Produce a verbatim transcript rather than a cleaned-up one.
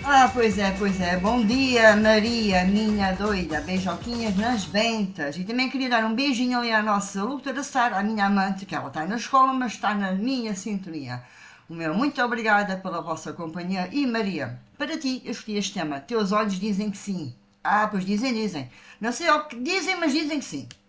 Ah, pois é, pois é. Bom dia, Maria, minha doida. Beijoquinhas nas ventas. E também queria dar um beijinho ali à nossa luta Sara, à minha amante, que ela está na escola, mas está na minha sintonia. O meu muito obrigada pela vossa companhia. E Maria, para ti, eu escolhi este tema. Teus olhos dizem que sim. Ah, pois dizem, dizem. Não sei o que dizem, mas dizem que sim.